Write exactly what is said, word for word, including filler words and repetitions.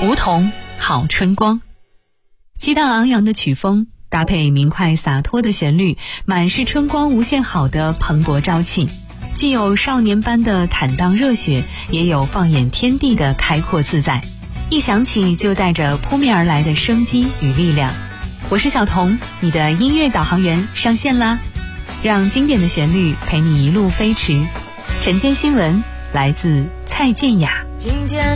梧桐好春光。激荡昂扬的曲风搭配明快洒脱的旋律，满是春光无限好的蓬勃朝气，既有少年般的坦荡热血，也有放眼天地的开阔自在，一响起就带着扑面而来的生机与力量。我是小童，你的音乐导航员上线啦，让经典的旋律陪你一路飞驰。晨间新闻来自蔡健雅。今天